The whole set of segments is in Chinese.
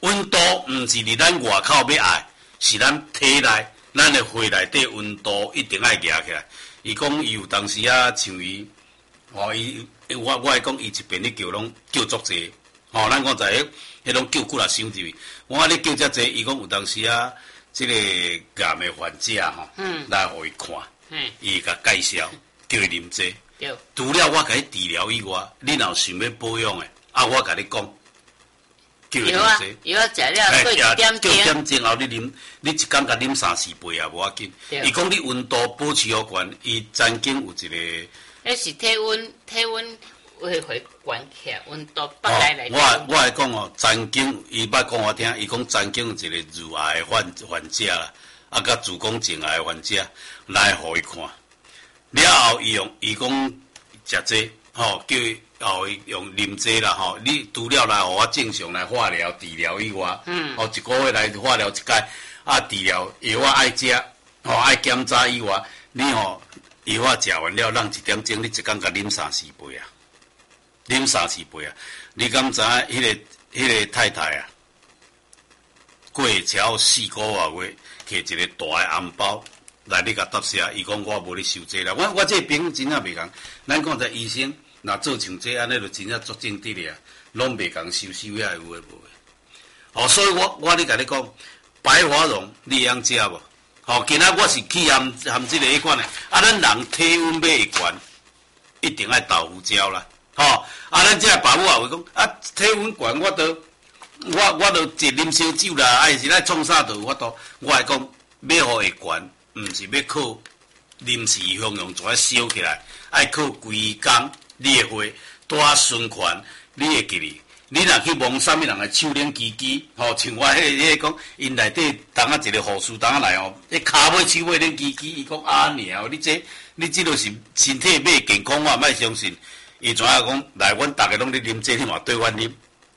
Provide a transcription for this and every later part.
温度毋是伫咱外口要爱，是咱体内，咱的肺内底温度一定爱压起来。伊讲伊有当时啊，像伊，我会讲伊一边咧叫拢叫足济，咱讲在迄种叫骨啊伤着伊。我讲你叫遮济，伊讲有当时啊，即个癌的患者来互伊看，伊甲介绍，叫伊啉济。除了我甲伊治疗以外，你若想要保养的，我甲你讲。 药啊，药啊，食了过一点钟。 过点钟后，你一工甲啉3-4杯也无要紧。伊讲你温度保持好悬，伊曾经有一个。 迄是体温会悬起，温度北来。 我来讲曾经伊捌讲我听，伊讲曾经有一个乳癌患者啦，甲子宫颈癌患者来互伊看，了后伊讲食济，叫伊。用啉剂啦你除了来互我正常来化疗治疗以外，一个月来化疗一届，治疗药爱食，爱检查以外，你药食完了，让1点钟，你一工甲啉3-4杯啊，啉3-4杯啊，你敢知影迄个太太啊，过超4个月，摕一个大的红包来你甲答谢，伊讲我无咧收这啦，我这朋友真正袂共，咱讲在医生。若做像这安尼，就真正足正直咧，拢袂共收遐有诶无诶。所以我咧甲你讲，白花蓉你会晓食无？今仔我是去含即个迄款诶，咱人体温要会悬，一定爱豆腐胶啦。咱这爸母也会讲，体温悬我都一啉烧酒啦，是来创啥都有法度。我会讲，要互会悬，毋是要靠临时用就爱烧起来，爱靠规工。你的血大循环，你会记哩。你若去摸啥物人的手冷吱吱，像我迄讲，因内底当一个护士当来迄骹尾手尾冷吱吱，伊讲尔，你即落是身体要健康，我莫相信。伊怎样讲？来，阮逐个拢咧啉这，你嘛对阮啉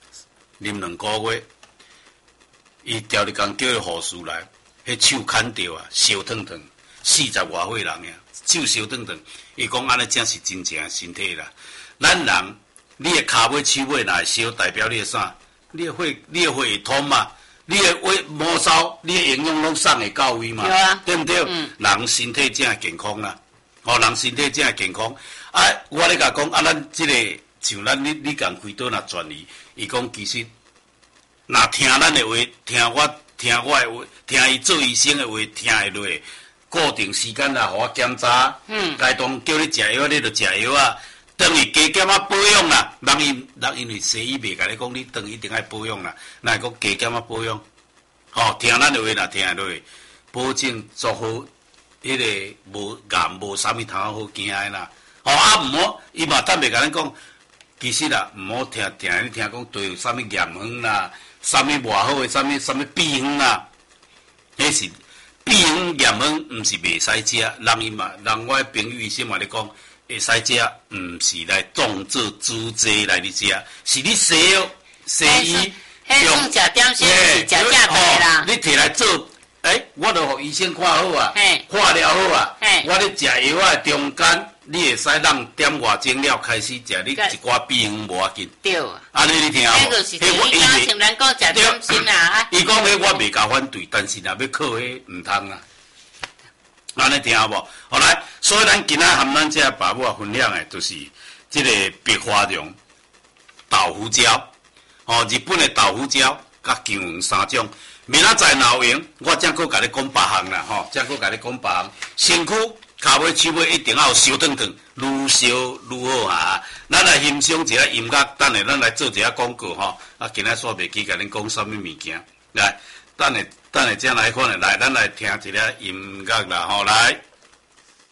2个月，伊调一工叫迄护士来，迄手砍掉啊，烧烫烫，40外岁人呀。手烧烫烫，伊讲安尼才是真正的身体啦。咱人，你的骹尾手尾若会烧，代表你的啥？你的血会通嘛？你的末梢，你的营养拢送会到位嘛？对不对？人身体才会健康啦。人身体才会健康。我咧甲讲，咱即个像咱你共开刀若转移，伊讲其实，若听咱的话，听我的话，听伊做医生的话，听会落。固定时间啦，互我检查，该当叫你食药，你就食药啊。等于加减保养啦，人因为西医袂甲你讲，你等一定爱保养啦，那讲加减保养，听咱的话啦，听落去，保证做好，迄个无癌无啥物通好惊的啦。毋好，伊嘛当袂甲咱讲，其实啦，毋好听你听讲对有啥物炎症啦，啥物偌好诶，啥物秘方啦，迄是。避孕炎症毋是袂使食，人我朋友医生嘛咧讲，会使食，毋是来当做主剂来咧食，是你西医用食点心是食正白啦。 你摕来做，我著互医生看好啊，化疗好啊，我咧食药啊中间，你会使让点外钟了开始食，你一寡避孕无要紧。对啊。安尼你听无？ 迄个是你讲像咱讲食点心啊。 伊讲迄我袂甲反对，但是若要靠迄毋通啊。安尼听无？好来，所以咱今仔含咱这爸母分享的，就是这个白花蓉、豆腐胶，日本的豆腐胶甲姜黄3种。明仔载闹用，我才搁甲你讲别项啦，才搁甲你讲别项。身躯骹尾手尾一定要烧烫烫，愈烧愈好啊！咱来欣赏一下音乐，等下咱来做一下广告今仔煞袂记甲恁讲啥物物件，来，等下才来看来，咱来听一下音乐啦，来。